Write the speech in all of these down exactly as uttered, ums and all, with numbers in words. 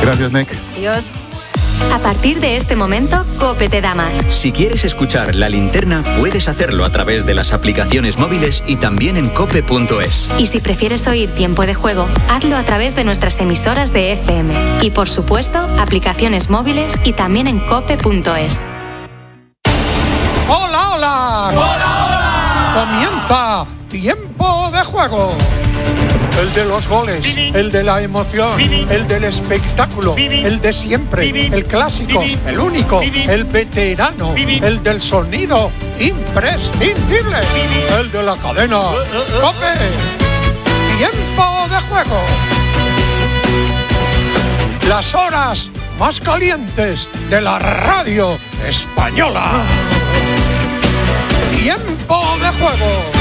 Gracias, Nick. Adiós. A partir de este momento, COPE te da más. Si quieres escuchar La Linterna, puedes hacerlo a través de las aplicaciones móviles y también en cope punto es. Y si prefieres oír Tiempo de Juego, hazlo a través de nuestras emisoras de F M. Y por supuesto, aplicaciones móviles y también en cope punto es. ¡Hola, hola! ¡Hola, hola! Comienza Tiempo de Juego. El de los goles, el de la emoción, el del espectáculo, el de siempre, el clásico, el único, el veterano, el del sonido imprescindible, el de la cadena COPE. Tiempo de Juego. Las horas más calientes de la radio española. Tiempo de Juego.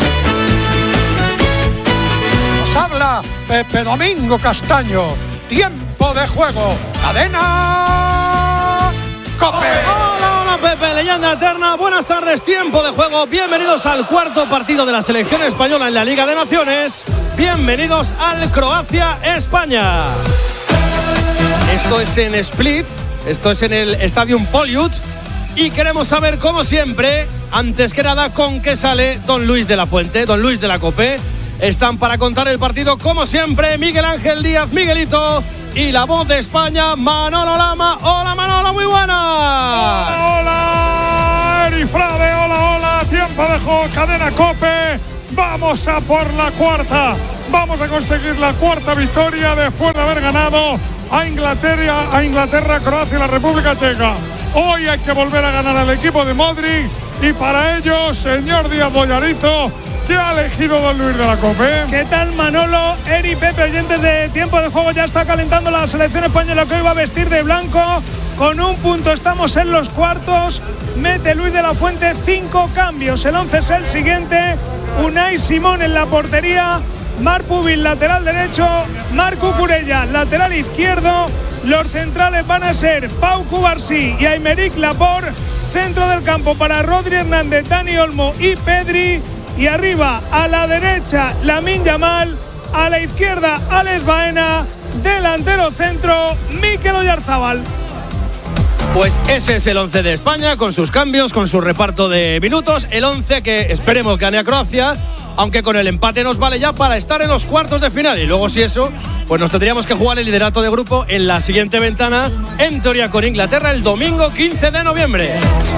Habla Pepe Domingo Castaño. Tiempo de Juego. Cadena COPE. Hola, hola Pepe, leyenda eterna. Buenas tardes, Tiempo de Juego. Bienvenidos al cuarto partido de la selección española en la Liga de Naciones. Bienvenidos al Croacia-España. Esto es en Split. Esto es en el Stadium Poliut. Y queremos saber, como siempre, antes que nada, con qué sale don Luis de la Fuente, don Luis de la COPE. Están para contar el partido, como siempre, Miguel Ángel Díaz, Miguelito, y la voz de España, Manolo Lama. Hola, Manolo, muy buenas. Hola, hola, Erifrade, hola, hola, Tiempo de Juego, Cadena COPE. Vamos a por la cuarta. Vamos a conseguir la cuarta victoria después de haber ganado a Inglaterra, a Inglaterra, Croacia y la República Checa. Hoy hay que volver a ganar al equipo de Modric y para ello, señor Díaz Bollarizo, ¿qué ha elegido don Luis de la COPE? ¿Qué tal, Manolo? Eri, Pepe, oyentes de Tiempo de Juego, ya está calentando la selección española que hoy va a vestir de blanco. Con un punto estamos en los cuartos. Mete Luis de la Fuente cinco cambios. El once es el siguiente. Unai Simón en la portería. Marc Pubil, lateral derecho. Marc Cucurella, lateral izquierdo. Los centrales van a ser Pau Cubarsí y Aymeric Laporte. Centro del campo para Rodri Hernández, Dani Olmo y Pedri. Y arriba, a la derecha, Lamine Yamal. A la izquierda, Alex Baena. Delantero centro, Mikel Oyarzabal. Pues ese es el once de España, con sus cambios, con su reparto de minutos. El once que esperemos gane a Croacia, aunque con el empate nos vale ya para estar en los cuartos de final. Y luego, si eso, pues nos tendríamos que jugar el liderato de grupo en la siguiente ventana, en teoría con Inglaterra, el domingo quince de noviembre.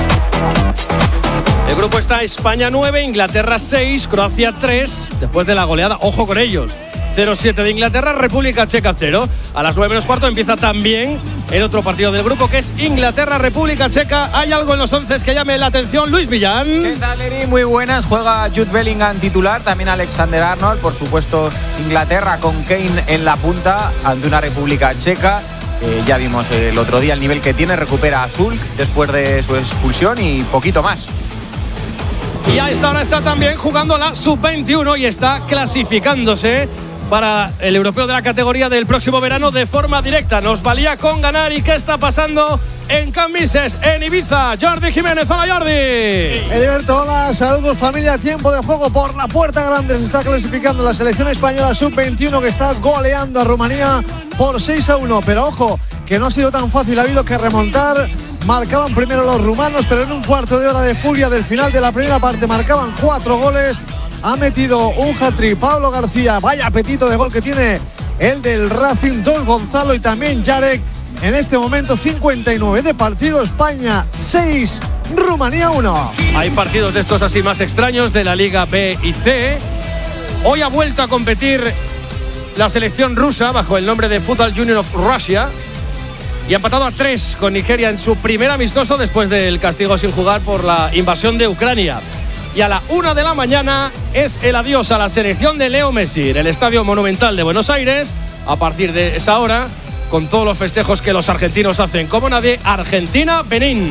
El grupo está España nueve, Inglaterra seis, Croacia tres, después de la goleada, ojo con ellos, cero siete de Inglaterra, República Checa cero. A las nueve menos cuarto empieza también el otro partido del grupo, que es Inglaterra, República Checa. ¿Hay algo en los once que llame la atención? Luis Millán. ¿Qué tal, Eri? Muy buenas. Juega Jude Bellingham titular, también Alexander Arnold. Por supuesto, Inglaterra con Kane en la punta ante una República Checa. Eh, ya vimos el otro día el nivel que tiene, recupera a Zulk después de su expulsión y poquito más. Y a esta hora está también jugando la sub veintiuno y está clasificándose para el europeo de la categoría del próximo verano de forma directa. Nos valía con ganar. ¿Y qué está pasando en Cambises, en Ibiza? Jordi Jiménez, hola Jordi. Heriberto, hola, saludos familia. Tiempo de Juego por la puerta grande. Se está clasificando la selección española sub veintiuno, que está goleando a Rumanía por seis a uno. Pero ojo, que no ha sido tan fácil, ha habido que remontar. Marcaban primero los rumanos, pero en un cuarto de hora de furia del final de la primera parte marcaban cuatro goles. Ha metido un hat-trick Pablo García. Vaya apetito de gol que tiene el del Racing. Dos Gonzalo y también Jarek. En este momento cincuenta y nueve de partido. España seis, Rumanía uno. Hay partidos de estos así más extraños de la Liga B y C. Hoy ha vuelto a competir la selección rusa bajo el nombre de Football Union of Russia. Y ha empatado a tres con Nigeria en su primer amistoso después del castigo sin jugar por la invasión de Ucrania. Y a la una de la mañana es el adiós a la selección de Leo Messi en el Estadio Monumental de Buenos Aires. A partir de esa hora, con todos los festejos que los argentinos hacen como nadie, Argentina-Benín.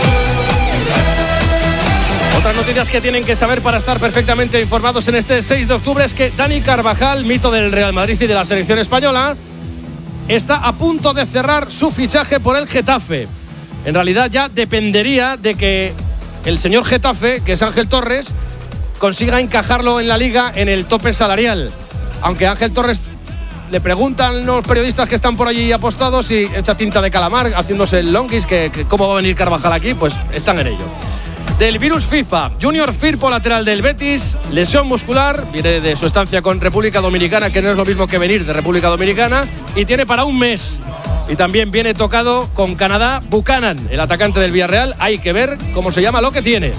Otras noticias que tienen que saber para estar perfectamente informados en este seis de octubre es que Dani Carvajal, mito del Real Madrid y de la selección española, está a punto de cerrar su fichaje por el Getafe. En realidad ya dependería de que el señor Getafe, que es Ángel Torres, consiga encajarlo en la liga en el tope salarial. Aunque Ángel Torres le preguntan los periodistas que están por allí apostados y echa tinta de calamar haciéndose el longuis, que, que cómo va a venir Carvajal aquí, pues están en ello. Del virus FIFA, Junior Firpo, lateral del Betis, lesión muscular, viene de su estancia con República Dominicana, que no es lo mismo que venir de República Dominicana, y tiene para un mes. Y también viene tocado con Canadá Buchanan, el atacante del Villarreal. Hay que ver cómo se llama lo que tiene.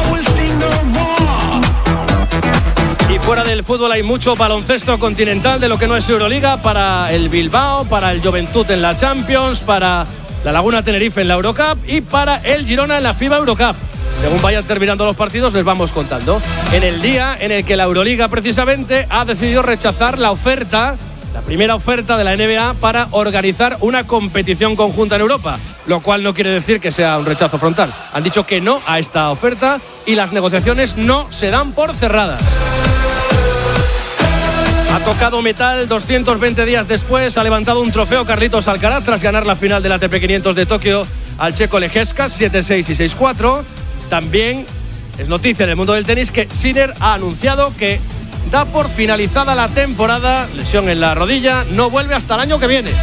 Y fuera del fútbol hay mucho baloncesto continental de lo que no es Euroliga, para el Bilbao, para el Juventud en la Champions, para la Laguna Tenerife en la Eurocup y para el Girona en la FIBA Eurocup. Según vayan terminando los partidos, les vamos contando. En el día en el que la Euroliga precisamente ha decidido rechazar la oferta, la primera oferta de la N B A para organizar una competición conjunta en Europa, lo cual no quiere decir que sea un rechazo frontal. Han dicho que no a esta oferta y las negociaciones no se dan por cerradas. Ha tocado metal doscientos veinte días después, ha levantado un trofeo Carlitos Alcaraz tras ganar la final del A T P quinientos de Tokio al checo Lejeskas siete seis y seis cuatro. También es noticia en el mundo del tenis que Sinner ha anunciado que da por finalizada la temporada, lesión en la rodilla, no vuelve hasta el año que viene.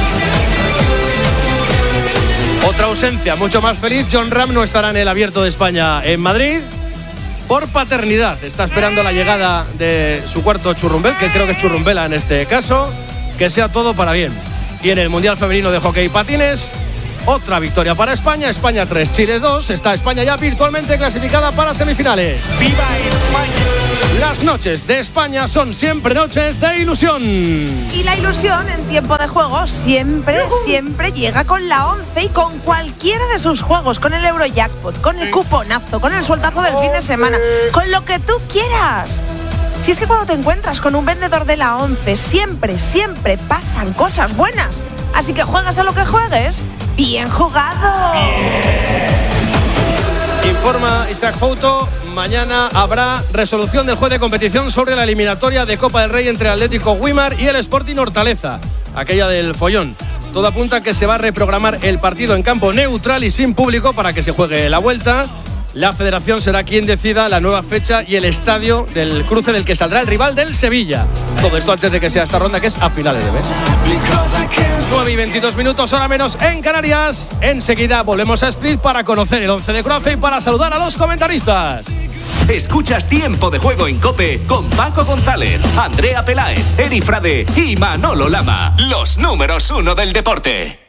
Otra ausencia mucho más feliz, Jon Rahm no estará en el Abierto de España en Madrid por paternidad. Está esperando la llegada de su cuarto churrumbel, que creo que es churrumbela en este caso, que sea todo para bien. Y en el Mundial Femenino de Hockey y Patines, otra victoria para España, España tres, Chile dos, está España ya virtualmente clasificada para semifinales. ¡Viva España! Las noches de España son siempre noches de ilusión. Y la ilusión en tiempo de juego siempre, uh-huh. siempre llega con la once y con cualquiera de sus juegos, con el Eurojackpot, con el cuponazo, con el sueltazo del fin de semana, con lo que tú quieras. Si es que cuando te encuentras con un vendedor de la once, siempre, siempre pasan cosas buenas. Así que juegas a lo que juegues, bien jugado. Bien. Informa Isaac Fouto, mañana habrá resolución del juez de competición sobre la eliminatoria de Copa del Rey entre Atlético Güímar y el Sporting Hortaleza, aquella del follón. Todo apunta a que se va a reprogramar el partido en campo neutral y sin público para que se juegue la vuelta. La federación será quien decida la nueva fecha y el estadio del cruce del que saldrá el rival del Sevilla. Todo esto antes de que sea esta ronda, que es a finales de mes. nueve y veintidós minutos, hora menos en Canarias. Enseguida volvemos a Split para conocer el once de Croacia y para saludar a los comentaristas. Escuchas Tiempo de Juego en COPE con Paco González, Andrea Peláez, Eri Frade y Manolo Lama. Los números uno del deporte.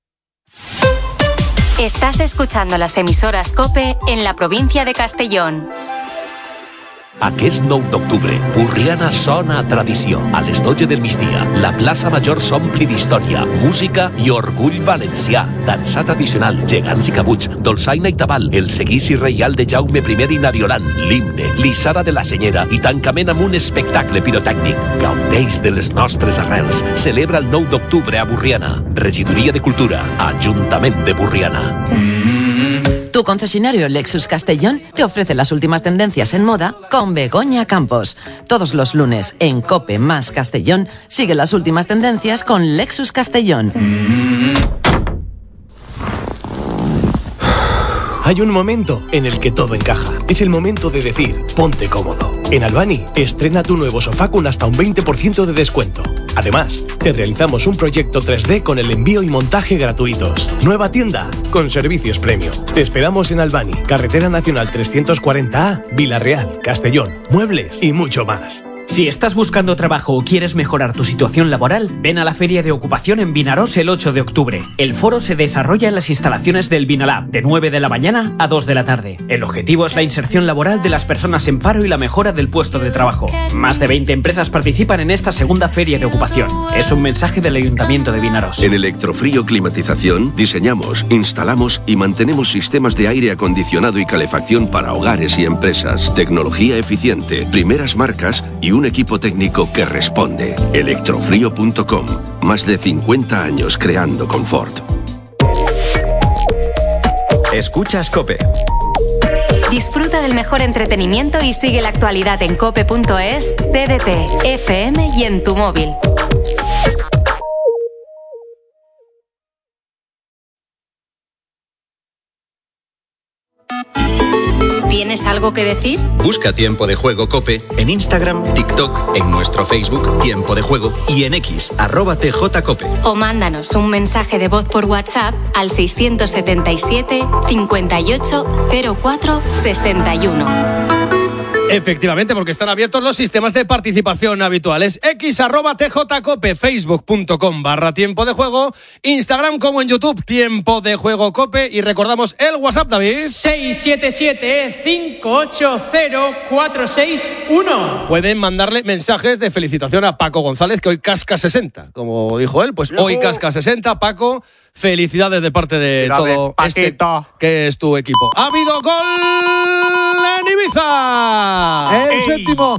Estás escuchando las emisoras COPE en la provincia de Castellón. Aquest nou d'octubre, Borriana sona a tradició. A les dotze del migdia, la plaça Major s'ompli d'història, música i orgull valencià. Dansa tradicional, gegants i cabuts, dolçaina i tabal, el seguici reial de Jaume primer i Nariolan, l'himne, l'issara de la senyera i tancament amb un espectacle pirotècnic. Gaudeix de les nostres arrels. Celebra el nou d'octubre a Borriana. Regidoria de Cultura, Ajuntament de Borriana. Tu concesionario Lexus Castellón te ofrece las últimas tendencias en moda con Begoña Campos. Todos los lunes en COPE más Castellón sigue las últimas tendencias con Lexus Castellón. Hay un momento en el que todo encaja. Es el momento de decir, ponte cómodo. En Albani, estrena tu nuevo sofá con hasta un veinte por ciento de descuento. Además, te realizamos un proyecto tres D con el envío y montaje gratuitos. Nueva tienda con servicios premium. Te esperamos en Albani, Carretera Nacional trescientos cuarenta A, Vila-real, Castellón, muebles y mucho más. Si estás buscando trabajo o quieres mejorar tu situación laboral, ven a la Feria de Ocupación en Vinarós el ocho de octubre. El foro se desarrolla en las instalaciones del Vinalab, de nueve de la mañana a dos de la tarde. El objetivo es la inserción laboral de las personas en paro y la mejora del puesto de trabajo. Más de veinte empresas participan en esta segunda Feria de Ocupación. Es un mensaje del Ayuntamiento de Vinarós. En Electrofrío Climatización diseñamos, instalamos y mantenemos sistemas de aire acondicionado y calefacción para hogares y empresas. Tecnología eficiente, primeras marcas y un equipo técnico que responde. Electrofrío punto com. Más de cincuenta años creando confort. Escuchas COPE. Disfruta del mejor entretenimiento y sigue la actualidad en cope punto es, T D T, F M y en tu móvil. ¿Tienes algo que decir? Busca Tiempo de Juego COPE en Instagram, TikTok, en nuestro Facebook Tiempo de Juego y en X, arroba T J Cope. O mándanos un mensaje de voz por WhatsApp al seiscientos setenta y siete, cincuenta y ocho, cero cuatro, sesenta y uno. Efectivamente, porque están abiertos los sistemas de participación habituales. X arroba T J Cope, Facebook.com barra Tiempo de Juego, Instagram como en YouTube, Tiempo de Juego Cope. Y recordamos el WhatsApp, David. seis siete siete, cinco ocho cero, cuatro seis uno. Pueden mandarle mensajes de felicitación a Paco González, que hoy casca sesenta. Como dijo él, pues ¡Yuhu! Hoy casca sesenta. Paco, felicidades de parte de Cuidado, todo Paquito. Este que es tu equipo. ¡Ha habido gol en Ibiza! El Ey. séptimo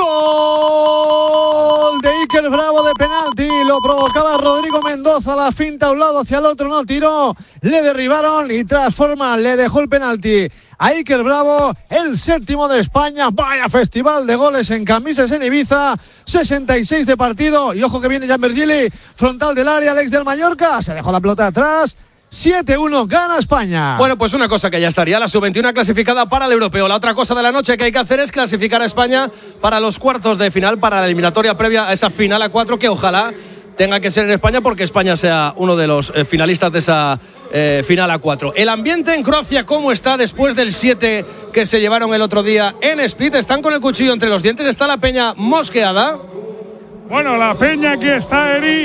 gol de Iker Bravo de penalti. Lo provocaba Rodrigo Mendoza. La finta a un lado, hacia el otro, no tiró. Le derribaron y tras forma le dejó el penalti a Iker Bravo, el séptimo de España. Vaya festival de goles en camisas en Ibiza. sesenta y seis de partido. Y ojo que viene Jan Virgili, frontal del área, Alex del Mallorca. Se dejó la pelota atrás. siete uno, gana España. Bueno, pues una cosa que ya estaría, la sub veintiuno clasificada para el europeo. La otra cosa de la noche que hay que hacer es clasificar a España para los cuartos de final, para la eliminatoria previa a esa final a cuatro, que ojalá tenga que ser en España, porque España sea uno de los eh, finalistas de esa eh, final a cuatro. El ambiente en Croacia, ¿cómo está después del siete que se llevaron el otro día en Split? Están con el cuchillo entre los dientes, está la peña mosqueada. Bueno, la peña aquí está, Eri.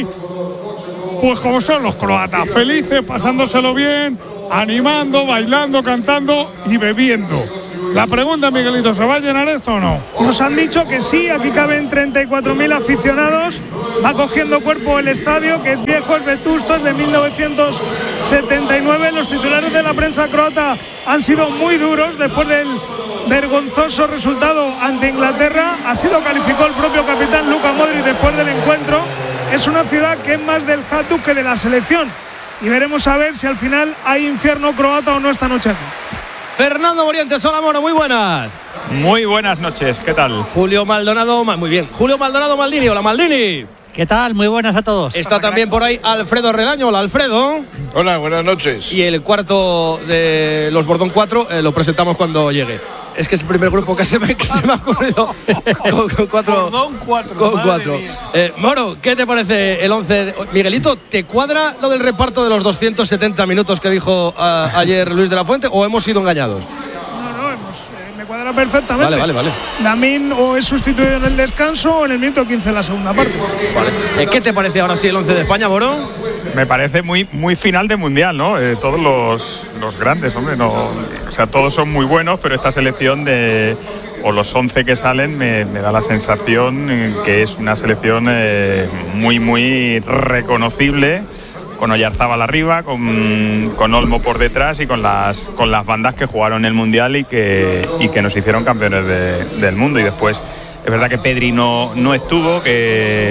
Pues como son los croatas, felices, pasándoselo bien, animando, bailando, cantando y bebiendo. La pregunta, Miguelito, ¿se va a llenar esto o no? Nos han dicho que sí, aquí caben treinta y cuatro mil aficionados. Va cogiendo cuerpo el estadio, que es viejo, es vetusto, es de mil novecientos setenta y nueve. Los titulares de la prensa croata han sido muy duros después del vergonzoso resultado ante Inglaterra. Así lo calificó el propio capitán Luka Modric después del encuentro. Es una ciudad que es más del Hajduk que de la selección. Y veremos a ver si al final hay infierno croata o no esta noche aquí. Fernando Morientes, hola Mono, muy buenas. Muy buenas noches, ¿qué tal? Julio Maldonado, muy bien. Julio Maldonado Maldini, hola Maldini. ¿Qué tal? Muy buenas a todos. Está también por ahí Alfredo Relaño, hola Alfredo. Hola, buenas noches. Y el cuarto de los Bordón cuatro eh, lo presentamos cuando llegue. Es que es el primer grupo que se me, que se me ha ocurrido con, con cuatro. Bordón cuatro. Con cuatro. Eh, Moro, ¿qué te parece el once? De... Miguelito, ¿te cuadra lo del reparto de los doscientos setenta minutos que dijo uh, ayer Luis de la Fuente o hemos sido engañados? No, no, hemos, eh, me cuadra perfectamente. Vale, vale, vale. Lamine o es sustituido en el descanso o en el minuto quince en la segunda parte. Vale. Eh, ¿Qué te parece ahora sí el once de España, Moro? Me parece muy, muy final de mundial, ¿no? Eh, todos los, los grandes, hombre, no, o sea, todos son muy buenos, pero esta selección de, o los once que salen me, me da la sensación que es una selección eh, muy, muy reconocible, con Oyarzábal arriba, con, con Olmo por detrás y con las, con las bandas que jugaron el mundial y que, y que nos hicieron campeones de, del mundo. Y después es verdad que Pedri no, no estuvo, que,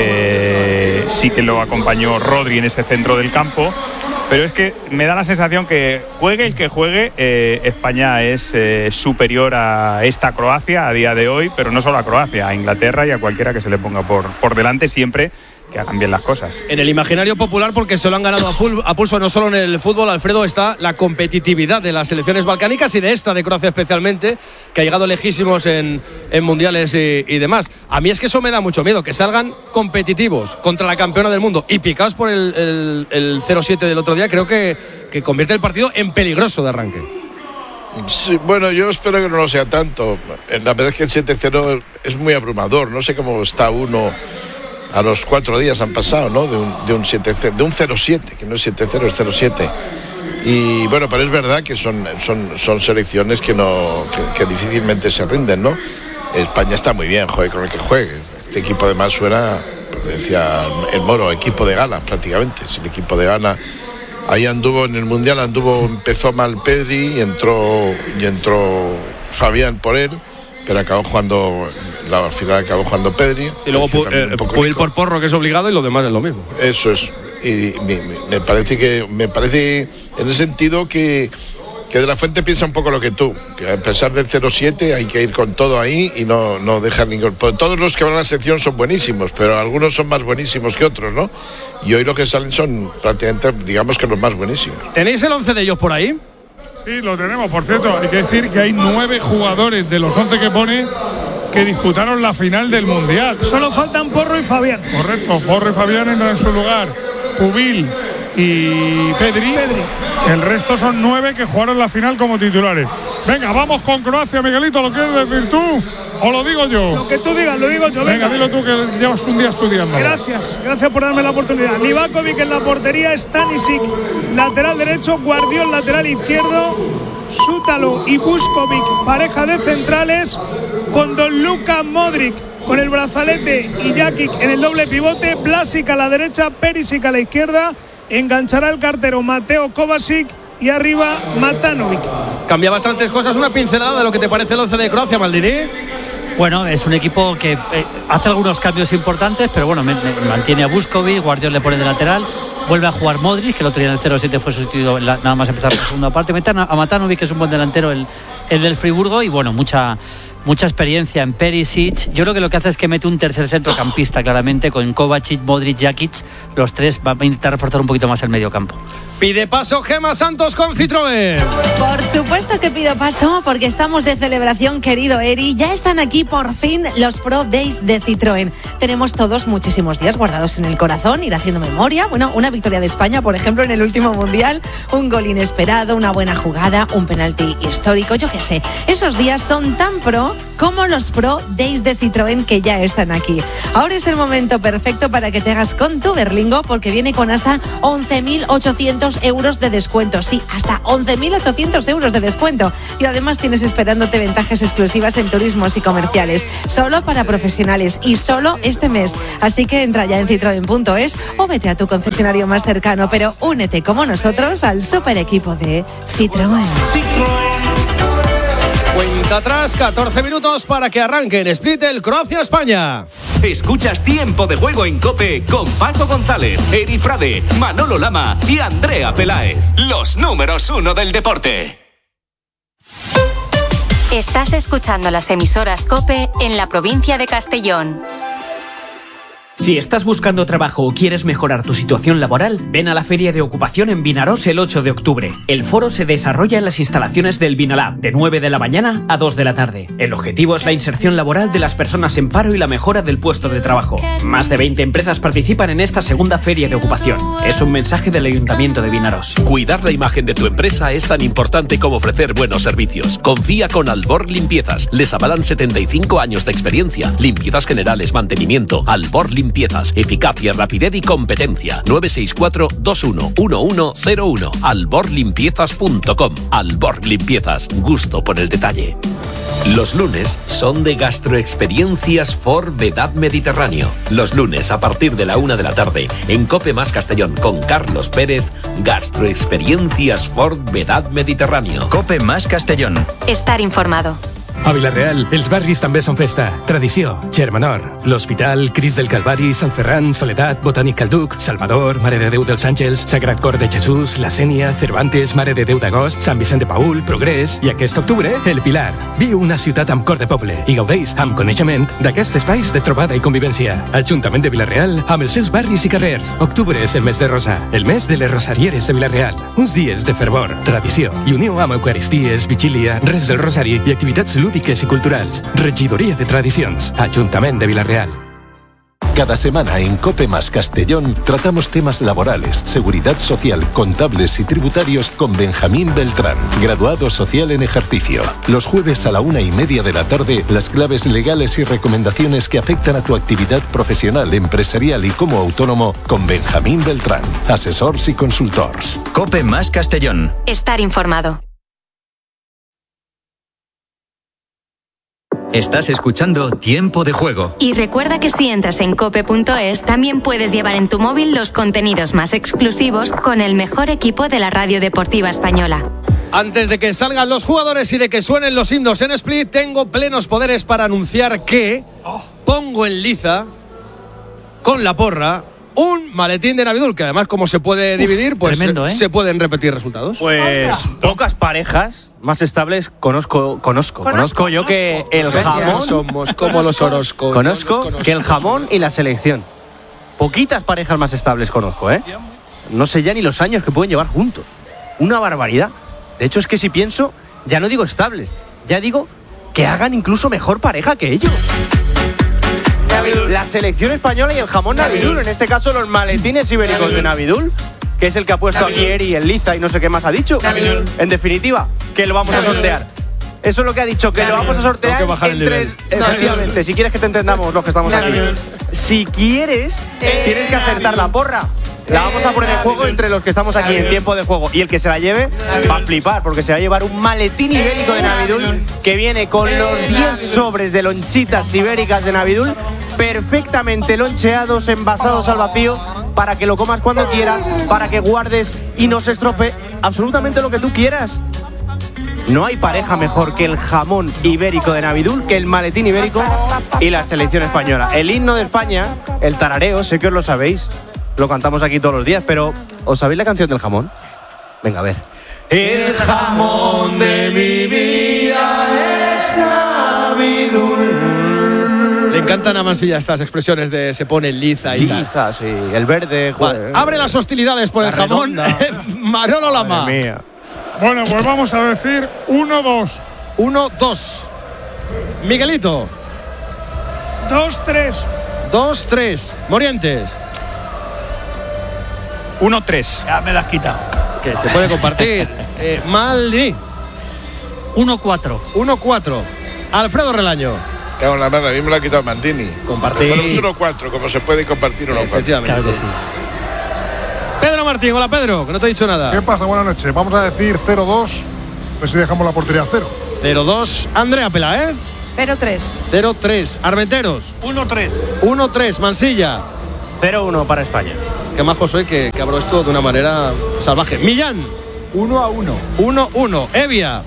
que sí que lo acompañó Rodri en ese centro del campo, pero es que me da la sensación que juegue el que juegue, eh, España es eh, superior a esta Croacia a día de hoy, pero no solo a Croacia, a Inglaterra y a cualquiera que se le ponga por, por delante, siempre que hagan bien las cosas. En el imaginario popular, porque se lo han ganado a, pul- a pulso no solo en el fútbol, Alfredo, está la competitividad de las selecciones balcánicas y de esta, de Croacia especialmente, que ha llegado lejísimos en, en mundiales y, y demás. A mí es que eso me da mucho miedo, que salgan competitivos contra la campeona del mundo y picados por el, el, el cero siete del otro día. Creo que, que convierte el partido en peligroso de arranque. Sí, bueno, yo espero que no lo sea tanto. La verdad es que el siete cero es muy abrumador. No sé cómo está uno... A los cuatro días han pasado, ¿no? De un, de un, siete, de un cero siete, que no es siete cero, es cero siete. Y bueno, pero es verdad que son, son, son selecciones que, no, que, que difícilmente se rinden, ¿no? España está muy bien, juegue con el que juegue. Este equipo además suena, decía el Moro, equipo de gala prácticamente. Es el equipo de gala. Ahí anduvo en el Mundial, anduvo, empezó mal Pedri y entró, y entró Fabián por él. Pero acabó jugando, la, al final acabó jugando Pedri. Y luego puede ir por Porro, que es obligado, y lo demás es lo mismo. Eso es. Y me, me parece que, me parece en ese sentido que, que De la Fuente piensa un poco lo que tú, que a pesar del cero siete hay que ir con todo ahí y no, no dejar ningún... Pues todos los que van a la sección son buenísimos, pero algunos son más buenísimos que otros, ¿no? Y hoy lo que salen son prácticamente, digamos que los más buenísimos. ¿Tenéis el once de ellos por ahí? Sí, lo tenemos. Por cierto, hay que decir que hay nueve jugadores de los once que pone que disputaron la final del Mundial. Solo faltan Porro y Fabián. Correcto, Porro y Fabián entran en su lugar. Pubil y Pedri. Pedri. El resto son nueve que jugaron la final como titulares. Venga, vamos con Croacia, Miguelito. ¿Lo quieres decir tú o lo digo yo? Lo que tú digas, lo digo yo. Venga, venga. Dilo tú que llevas un día estudiando. Gracias, gracias por darme la oportunidad. Livakovic en la portería, Stanisic lateral derecho, Guardiol lateral izquierdo, Sútalo y Vuskovic pareja de centrales, con Don Luka Modric con el brazalete y Jakic en el doble pivote, Vlasic a la derecha, Perisic a la izquierda, enganchará el cartero Mateo Kovacic y arriba Matanovic. Cambia bastantes cosas, una pincelada de lo que te parece el once de Croacia, Maldini. Bueno, es un equipo que eh, hace algunos cambios importantes, pero bueno, me, me mantiene a Vuskovic, Guardiola le pone de lateral, vuelve a jugar Modric, que el otro día en el cero siete fue sustituido en la, nada más empezar la segunda parte, metan a Matanovic, que es un buen delantero, el, el del Friburgo, y bueno, mucha mucha experiencia en Perisic. Yo creo que lo que hace es que mete un tercer centrocampista claramente, con Kovacic, Modric, Jakic, los tres, va a intentar reforzar un poquito más el medio campo. Pide paso Gemma Santos con Citroën. Por supuesto que pido paso, porque estamos de celebración, querido Eri. Ya están aquí por fin los Pro Days de Citroën. Tenemos todos muchísimos días guardados en el corazón, ir haciendo memoria. Bueno, una victoria de España, por ejemplo, en el último Mundial, un gol inesperado, una buena jugada, un penalti histórico, yo qué sé. Esos días son tan pro como los Pro Days de Citroën, que ya están aquí. Ahora es el momento perfecto para que te hagas con tu Berlingo, porque viene con hasta once mil ochocientos euros de descuento. Sí, hasta once mil ochocientos euros de descuento. Y además tienes esperándote ventajas exclusivas en turismos y comerciales, solo para profesionales y solo este mes. Así que entra ya en citroen punto es o vete a tu concesionario más cercano, pero únete como nosotros al super equipo de Citroën. Cuenta atrás, catorce minutos para que arranque en Split el Croacia-España. Escuchas Tiempo de Juego en COPE con Paco González, Eri Frade, Manolo Lama y Andrea Peláez. Los números uno del deporte. Estás escuchando las emisoras COPE en la provincia de Castellón. Si estás buscando trabajo o quieres mejorar tu situación laboral, ven a la Feria de Ocupación en Vinarós el ocho de octubre. El foro se desarrolla en las instalaciones del Vinalab, de nueve de la mañana a dos de la tarde. El objetivo es la inserción laboral de las personas en paro y la mejora del puesto de trabajo. Más de veinte empresas participan en esta segunda Feria de Ocupación. Es un mensaje del Ayuntamiento de Vinarós. Cuidar la imagen de tu empresa es tan importante como ofrecer buenos servicios. Confía con Albor Limpiezas. Les avalan setenta y cinco años de experiencia. Limpiezas generales, mantenimiento. Albor Limpiezas. Eficacia, rapidez y competencia. nueve seis cuatro, dos uno uno uno cero uno. albor limpiezas punto com. Albor Limpiezas. Gusto por el detalle. Los lunes son de Gastroexperiencias Ford Vedad Mediterráneo. Los lunes a partir de la una de la tarde en Cope Más Castellón con Carlos Pérez, Gastroexperiencias Ford Vedad Mediterráneo. Cope Más Castellón. Estar informado. A Vila-real, els barris també són festa. Tradició, Germanor, l'Hospital, Cris del Calvari, Sant Ferran, Soledat, Botànic Calduc, Salvador, Mare de Déu dels Àngels, Sagrat Cor de Jesús, La Sénia, Cervantes, Mare de Déu d'Agost, Sant Vicent de Paül, Progrés i aquest octubre, El Pilar. Viu una ciutat amb cor de poble i gaudeix amb coneixement d'aquests espais de trobada i convivència. Ajuntament de Vila-real amb els seus barris i carrers. Octubre és el mes de Rosa, el mes de les rosarieres de Vila-real. Uns dies de fervor, tradició i unió amb eucaristies, vigília, res del rosari i activitats lúdiques y culturales. Regidoría de Tradicions, Ayuntamiento de Vila-real. Cada semana en COPE Más Castellón tratamos temas laborales, seguridad social, contables y tributarios con Benjamín Beltrán, graduado social en ejercicio. Los jueves a la una y media de la tarde, las claves legales y recomendaciones que afectan a tu actividad profesional, empresarial y como autónomo con Benjamín Beltrán, asesors y consultors. COPE Más Castellón. Estar informado. Estás escuchando Tiempo de Juego. Y recuerda que si entras en cope punto es, también puedes llevar en tu móvil los contenidos más exclusivos con el mejor equipo de la radio deportiva española. Antes de que salgan los jugadores y de que suenen los himnos en Split, tengo plenos poderes para anunciar que pongo en liza con la porra un maletín de Navidul, que además como se puede dividir, pues tremendo, ¿eh? se pueden repetir resultados. Pues pocas parejas más estables conozco, conozco, conozco yo que el jamón. Somos como los Orozco. Conozco que el jamón y la selección. Poquitas parejas más estables conozco, ¿eh? No sé ya ni los años que pueden llevar juntos. Una barbaridad. De hecho, es que si pienso, ya no digo estables, ya digo que hagan incluso mejor pareja que ellos. La selección española y el jamón Navidul, en este caso los maletines ibéricos de Navidul, que es el que ha puesto aquí Eri, el Liza y no sé qué más ha dicho. En definitiva, que lo vamos a sortear. Eso es lo que ha dicho, que lo vamos a sortear entre... Efectivamente, si quieres que te entendamos los que estamos aquí. Si quieres, tienes que acertar la porra. La vamos a poner en juego entre los que estamos aquí en tiempo de juego. Y el que se la lleve va a flipar, porque se va a llevar un maletín ibérico de Navidul que viene con los diez sobres de lonchitas ibéricas de Navidul, perfectamente loncheados, envasados al vacío, para que lo comas cuando quieras, para que guardes y no se estropee absolutamente lo que tú quieras. No hay pareja mejor que el jamón ibérico de Navidul, que el maletín ibérico y la selección española. El himno de España, el tarareo, sé que os lo sabéis, lo cantamos aquí todos los días, pero ¿os sabéis la canción del jamón? Venga, a ver. El jamón de mi vida es Navidul. Le encantan a Mansilla estas expresiones de se pone liza y liza, tal. Sí, el verde. Vale. Abre las hostilidades por la el jamón. Manolo Lama. Madre mía. Bueno, pues vamos a decir uno dos. uno dos. Miguelito. dos tres. dos tres. Morientes. uno tres. Ya me las has quitado. Que se puede compartir. eh, Maldi. uno cuatro. uno cuatro. Alfredo Relaño. Cago en la mano, a mí me lo ha quitado Maldini. Compartir. Bueno, es uno cuatro, como se puede compartir uno cuatro. Efectivamente. Claro que sí. Pedro Martín, hola Pedro, que no te he dicho nada. ¿Qué pasa? Buenas noches. Vamos a decir cero dos, a ver si dejamos la portería a cero. cero dos. Andrea Pela, ¿eh? cero tres. cero tres. Armenteros. uno tres. uno tres. Mansilla. cero uno para España. Qué majo soy que, que abro esto de una manera salvaje. Millán. uno a uno. uno uno. Evia.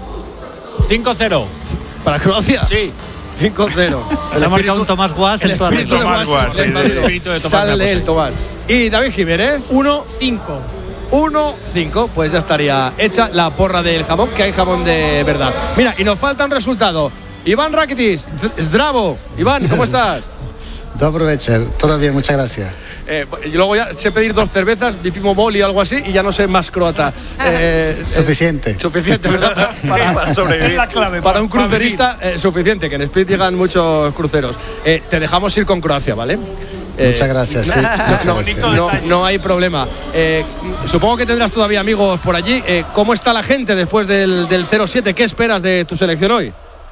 cinco cero. ¿Para Croacia? Sí. cinco cero. Se ha marcado un Tomás Guas el en toda espíritu de Tomás Guas, el espíritu de Tomás. Sale el Tomás. Y David Jiménez. uno cinco. uno cinco, pues ya estaría hecha la porra del jamón, que hay jamón de verdad. Mira, y nos falta un resultado. Iván Rakitic, Zdravo. Iván, ¿cómo estás? Dobro večer, todo bien, muchas gracias. Eh, y luego ya sé pedir dos cervezas, bifimo moli o algo así, y ya no sé más croata. Eh, suficiente. Eh, suficiente, ¿verdad? Para, para sobrevivir. La clave, para, para un crucerista, eh, suficiente, que en Split llegan muchos cruceros. Eh, te dejamos ir con Croacia, ¿vale? Eh, Muchas gracias. Sí. Muchas no, gracias. No, no hay problema. Eh, supongo que tendrás todavía amigos por allí. Eh, ¿Cómo está la gente después del, del cero siete? ¿Qué esperas de tu selección hoy?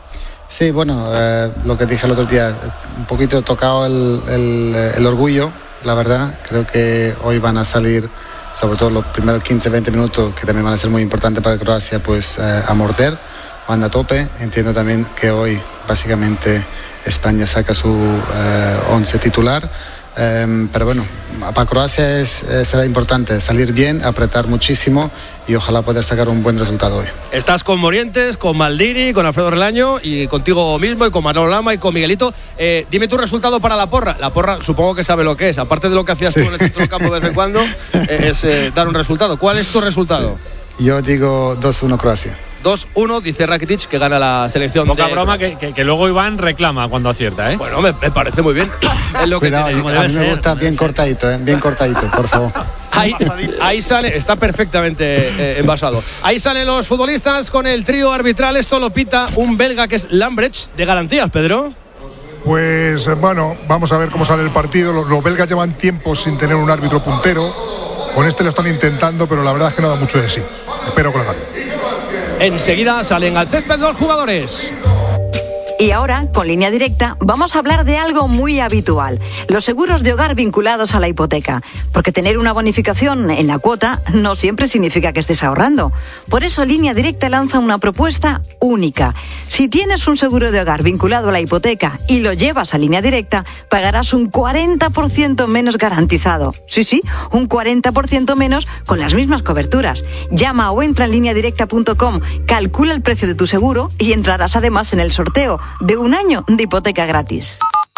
Sí, bueno, eh, lo que dije el otro día, un poquito tocado el, el, el orgullo, la verdad. Creo que hoy van a salir, sobre todo los primeros quince veinte minutos, que también van a ser muy importantes para Croacia, pues eh, a morder, van a tope. Entiendo también que hoy, básicamente, España saca su eh, once titular. Um, pero bueno, para Croacia es, es, será importante salir bien, apretar muchísimo y ojalá poder sacar un buen resultado hoy. Estás con Morientes, con Maldini, con Alfredo Relaño y contigo mismo y con Manolo Lama y con Miguelito. Eh, dime tu resultado para la porra. La porra supongo que sabe lo que es, aparte de lo que hacías sí. tú en el centro del campo de vez en cuando, eh, es eh, dar un resultado. ¿Cuál es tu resultado? Sí. Yo digo dos uno Croacia. dos uno, dice Rakitic, que gana la selección. Poca de... broma que, que, que luego Iván reclama cuando acierta, ¿eh? Bueno, me, me parece muy bien. Es lo Cuidado, que a mí me gusta bien cortadito, ¿eh? Bien cortadito, por favor. Ahí, ahí sale, está perfectamente eh, envasado. Ahí salen los futbolistas con el trío arbitral. Esto lo pita un belga que es Lambrecht, de garantías, Pedro. Pues bueno, vamos a ver cómo sale el partido. Los, los belgas llevan tiempo sin tener un árbitro puntero. Con este lo están intentando, pero la verdad es que no da mucho de sí. Espero que lo hagan. Enseguida salen al césped dos jugadores. Y ahora, con Línea Directa, vamos a hablar de algo muy habitual, los seguros de hogar vinculados a la hipoteca. Porque tener una bonificación en la cuota no siempre significa que estés ahorrando. Por eso Línea Directa lanza una propuesta única. Si tienes un seguro de hogar vinculado a la hipoteca y lo llevas a Línea Directa, pagarás un cuarenta por ciento menos garantizado. Sí, sí, un cuarenta por ciento menos con las mismas coberturas. Llama o entra en línea directa punto com, calcula el precio de tu seguro y entrarás además en el sorteo de un año de hipoteca gratis.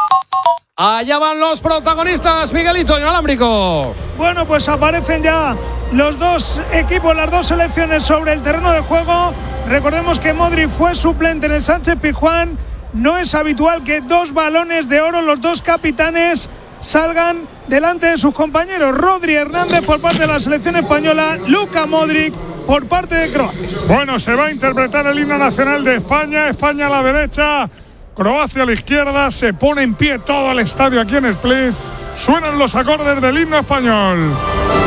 Allá van los protagonistas, Miguelito, inalámbrico. Bueno, pues aparecen ya los dos equipos, las dos selecciones sobre el terreno de juego. Recordemos que Modric fue suplente en el Sánchez Pizjuán. No es habitual que dos balones de oro, los dos capitanes, salgan delante de sus compañeros. Rodri Hernández por parte de la selección española, Luka Modric por parte de Croacia. Bueno, se va a interpretar el himno nacional de España. España a la derecha, Croacia a la izquierda. Se pone en pie todo el estadio aquí en Split. Suenan los acordes del himno español.